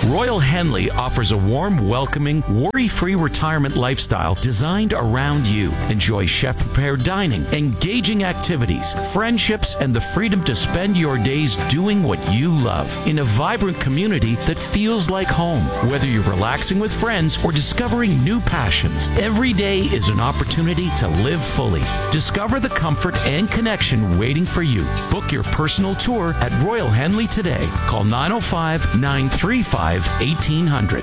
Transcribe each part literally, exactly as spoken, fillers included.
Royal Henley offers a warm, welcoming, worry-free retirement lifestyle designed around you. Enjoy chef-prepared dining, engaging activities, friendships, and the freedom to spend your days doing what you love in a vibrant community that feels like home. Whether you're relaxing with friends or discovering new passions, every day is an opportunity to live fully. Discover the comfort and connection waiting for you. Book your personal tour at Royal Henley today. Call nine oh five, nine three five, eighteen hundred.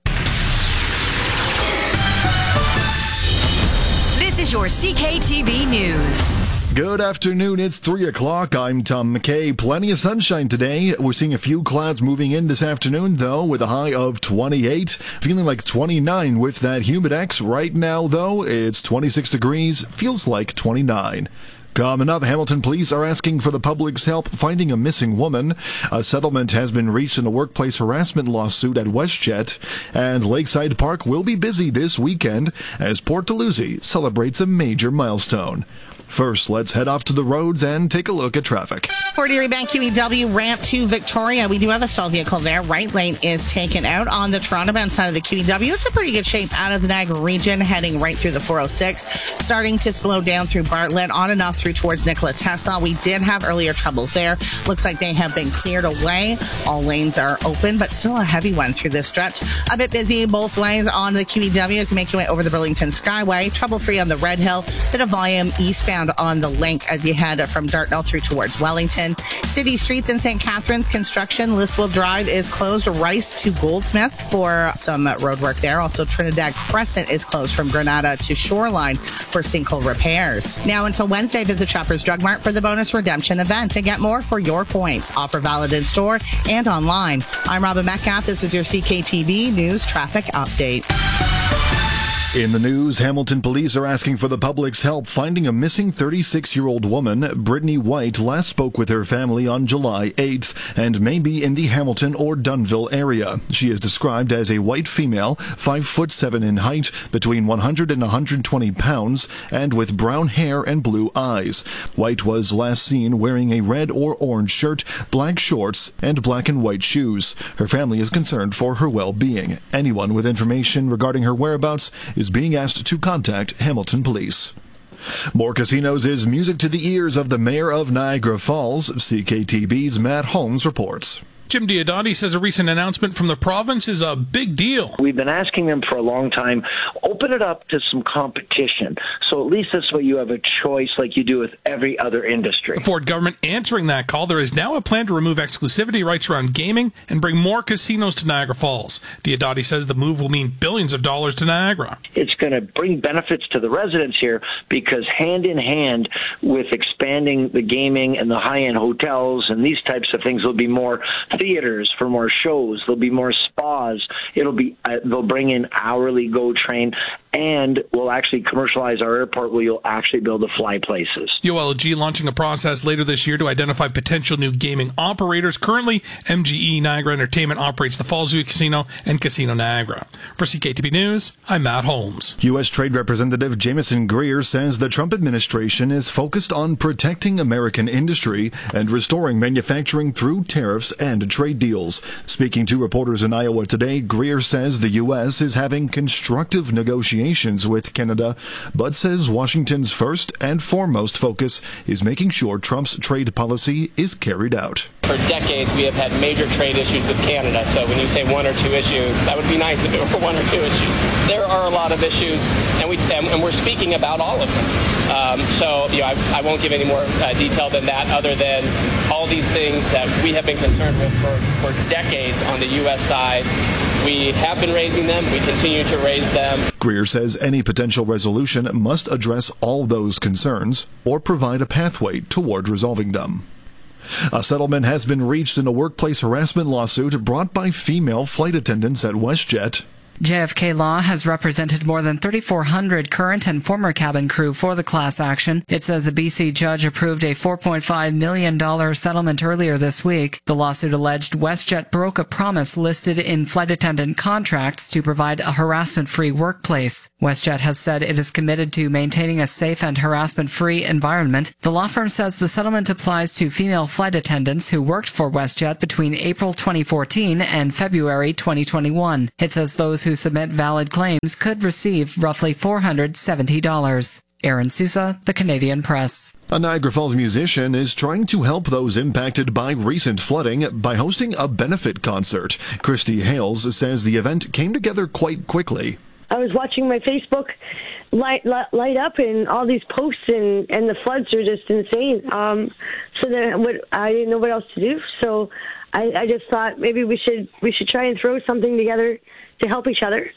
This is your C K T V News. Good afternoon, it's three o'clock. I'm Tom McKay. Plenty of sunshine today. We're seeing a few clouds moving in this afternoon, though, with a high of twenty-eight. Feeling like twenty-nine with that Humidex. Right now, though, it's twenty-six degrees. Feels like twenty-nine. Coming up, Hamilton police are asking for the public's help finding a missing woman. A settlement has been reached in a workplace harassment lawsuit at WestJet. And Lakeside Park will be busy this weekend as Port Dalhousie celebrates a major milestone. First, let's head off to the roads and take a look at traffic. Fort Erie Bank Q E W ramp to Victoria. We do have a stalled vehicle there. Right lane is taken out on the Toronto bound side of the Q E W. It's a pretty good shape out of the Niagara region, heading right through the four oh six. Starting to slow down through Bartlett, on and off through towards Nikola Tesla. We did have earlier troubles there. Looks like they have been cleared away. All lanes are open, but still a heavy one through this stretch. A bit busy both ways on the Q E W as you make your way over the Burlington Skyway. Trouble-free on the Red Hill. Bit of volume eastbound on the link as you head from Dartnell through towards Wellington. City streets in Saint Catharines, construction. Liswell Drive is closed. Rice to Goldsmith for some road work there. Also, Trinidad Crescent is closed from Granada to Shoreline for sinkhole repairs. Now until Wednesday, visit Shoppers Drug Mart for the bonus redemption event to get more for your points. Offer valid in store and online. I'm Robin Metcalf. This is your C K T V News Traffic Update. In the news, Hamilton police are asking for the public's help finding a missing thirty-six-year-old woman. Brittany White last spoke with her family on July eighth and may be in the Hamilton or Dunnville area. She is described as a white female, five foot seven in height, between one hundred and one hundred twenty pounds, and with brown hair and blue eyes. White was last seen wearing a red or orange shirt, black shorts, and black and white shoes. Her family is concerned for her well-being. Anyone with information regarding her whereabouts is being asked to contact Hamilton Police. More casinos is music to the ears of the mayor of Niagara Falls. C K T V's Matt Holmes reports. Jim Diodati says a recent announcement from the province is a big deal. We've been asking them for a long time, open it up to some competition. So at least this way you have a choice like you do with every other industry. The Ford government answering that call, there is now a plan to remove exclusivity rights around gaming and bring more casinos to Niagara Falls. Diodati says the move will mean billions of dollars to Niagara. It's going to bring benefits to the residents here because hand in hand with expanding the gaming and the high-end hotels and these types of things, there'll be more theaters for more shows. There'll be more spas. It'll be uh, they'll bring in hourly GO train, and we'll actually commercialize our airport where you'll actually be able to fly places. The O L G launching a process later this year to identify potential new gaming operators. Currently, M G E Niagara Entertainment operates the Fallsview Casino and Casino Niagara. For C K T V News, I'm Matt Holmes. U S Trade Representative Jameson Greer says the Trump administration is focused on protecting American industry and restoring manufacturing through tariffs and trade deals. Speaking to reporters in Iowa today, Greer says the U S is having constructive negotiations with Canada, but says Washington's first and foremost focus is making sure Trump's trade policy is carried out. For decades, we have had major trade issues with Canada, so when you say one or two issues, that would be nice if it were one or two issues. There are a lot of issues, and, we, and, and we're speaking about all of them. Um, so, you know, I, I won't give any more uh, detail than that, other than all these things that we have been concerned with for, for decades on the U S side. We have been raising them. We continue to raise them. Greer says any potential resolution must address all those concerns or provide a pathway toward resolving them. A settlement has been reached in a workplace harassment lawsuit brought by female flight attendants at WestJet. J F K Law has represented more than thirty-four hundred current and former cabin crew for the class action. It says a B C judge approved a four point five million dollars settlement earlier this week. The lawsuit alleged WestJet broke a promise listed in flight attendant contracts to provide a harassment-free workplace. WestJet has said it is committed to maintaining a safe and harassment-free environment. The law firm says the settlement applies to female flight attendants who worked for WestJet between April twenty fourteen and February twenty twenty-one. It says those who submit valid claims could receive roughly four hundred seventy dollars. Aaron Sousa, The Canadian Press. A Niagara Falls musician is trying to help those impacted by recent flooding by hosting a benefit concert. Christy Hales says the event came together quite quickly. I was watching my Facebook light light, light up, and all these posts, and, and the floods are just insane. Um, so then what, I didn't know what else to do. So I, I just thought maybe we should we should try and throw something together to help each other.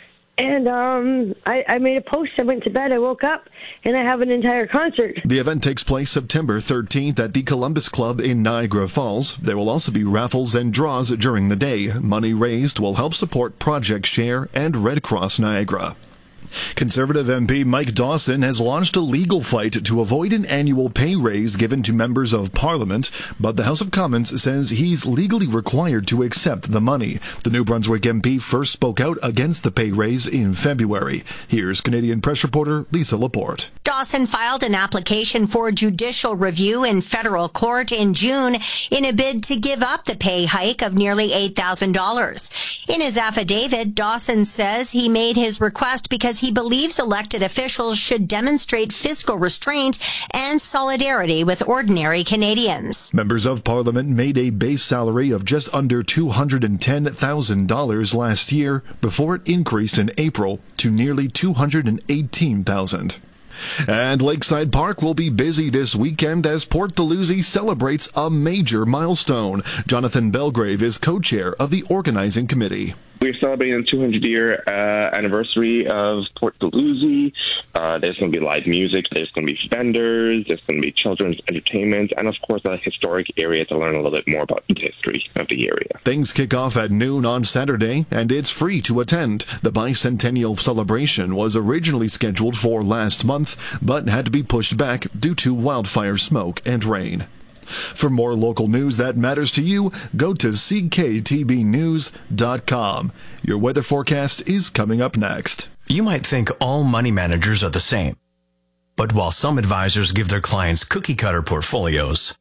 And um, I, I made a post. I went to bed. I woke up, and I have an entire concert. The event takes place September thirteenth at the Columbus Club in Niagara Falls. There will also be raffles and draws during the day. Money raised will help support Project Share and Red Cross Niagara. Conservative M P Mike Dawson has launched a legal fight to avoid an annual pay raise given to members of Parliament, but the House of Commons says he's legally required to accept the money. The New Brunswick M P first spoke out against the pay raise in February. Here's Canadian Press reporter Lisa Laporte. Dawson filed an application for judicial review in federal court in June in a bid to give up the pay hike of nearly eight thousand dollars. In his affidavit, Dawson says he made his request because he believes elected officials should demonstrate fiscal restraint and solidarity with ordinary Canadians. Members of Parliament made a base salary of just under two hundred ten thousand dollars last year before it increased in April to nearly two hundred eighteen thousand dollars. And Lakeside Park will be busy this weekend as Port Dalhousie celebrates a major milestone. Jonathan Belgrave is co-chair of the organizing committee. We're celebrating the two hundred year uh, anniversary of Port Dalhousie. Uh, there's going to be live music. There's going to be vendors. There's going to be children's entertainment. And, of course, a historic area to learn a little bit more about the history of the area. Things kick off at noon on Saturday, and it's free to attend. The bicentennial celebration was originally scheduled for last month, but had to be pushed back due to wildfire smoke and rain. For more local news that matters to you, go to c k t b news dot com. Your weather forecast is coming up next. You might think all money managers are the same. But while some advisors give their clients cookie-cutter portfolios,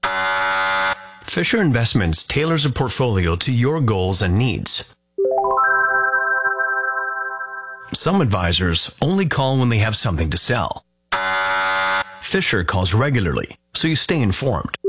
Fisher Investments tailors a portfolio to your goals and needs. Some advisors only call when they have something to sell. Fisher calls regularly, so you stay informed.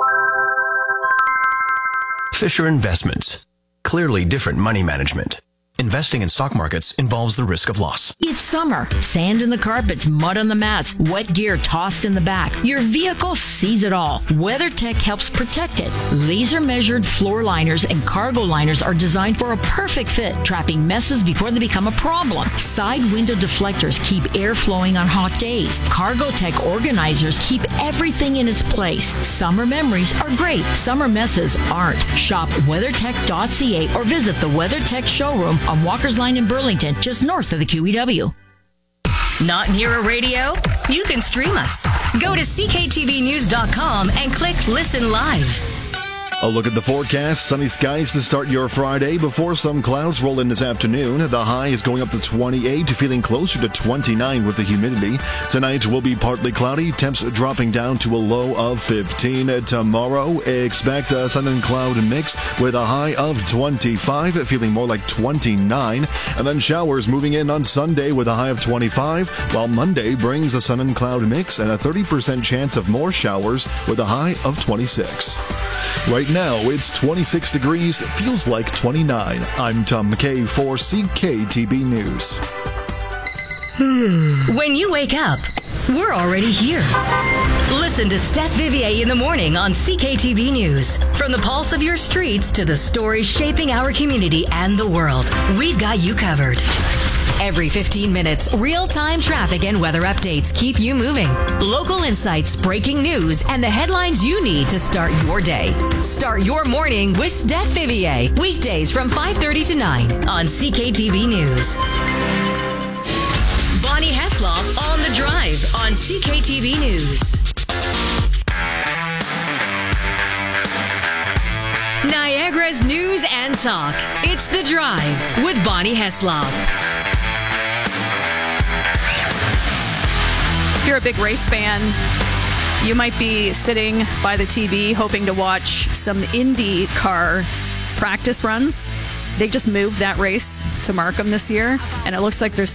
Fisher Investments. Clearly different money management. Investing in stock markets involves the risk of loss. It's summer. Sand in the carpets, mud on the mats, wet gear tossed in the back. Your vehicle sees it all. WeatherTech helps protect it. Laser-measured floor liners and cargo liners are designed for a perfect fit, trapping messes before they become a problem. Side window deflectors keep air flowing on hot days. CargoTech organizers keep everything in its place. Summer memories are great. Summer messes aren't. Shop weathertech dot c a or visit the WeatherTech showroom on Walker's Line in Burlington, just north of the Q E W. Not near a radio? You can stream us. Go to c k t v news dot com and click Listen Live. A look at the forecast. Sunny skies to start your Friday before some clouds roll in this afternoon. The high is going up to twenty-eight, feeling closer to twenty-nine with the humidity. Tonight will be partly cloudy, temps dropping down to a low of fifteen. Tomorrow, expect a sun and cloud mix with a high of twenty-five, feeling more like twenty-nine. And then showers moving in on Sunday with a high of twenty-five, while Monday brings a sun and cloud mix and a thirty percent chance of more showers with a high of twenty-six. Right now, it's twenty-six degrees, feels like twenty-nine. I'm Tom McKay for C K T B News. When you wake up, we're already here. Listen to Steph Vivier in the morning on C K T B News. From the pulse of your streets to the stories shaping our community and the world, we've got you covered. Every fifteen minutes, real-time traffic and weather updates keep you moving. Local insights, breaking news, and the headlines you need to start your day. Start your morning with Steph Vivier. Weekdays from five thirty to nine on C K T V News. Bonnie Heslop on The Drive on C K T V News. Niagara's news and talk. It's The Drive with Bonnie Heslop. If you're a big race fan, you might be sitting by the T V hoping to watch some Indy car practice runs. They just moved that race to Markham this year, and it looks like there's